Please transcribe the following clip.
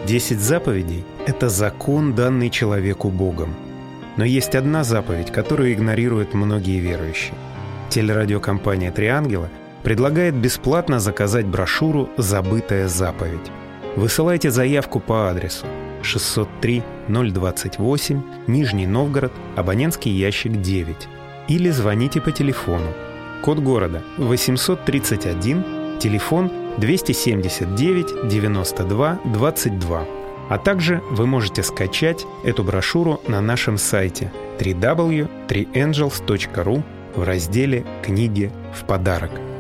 10 заповедей – это закон, данный человеку Богом. Но есть одна заповедь, которую игнорируют многие верующие. Телерадиокомпания «Три ангела» предлагает бесплатно заказать брошюру «Забытая заповедь». Высылайте заявку по адресу 603-028, Нижний Новгород, абонентский ящик 9. Или звоните по телефону. Код города 831, телефон 279 92 22. А также вы можете скачать эту брошюру на нашем сайте www.3angels.ru в разделе «Книги в подарок».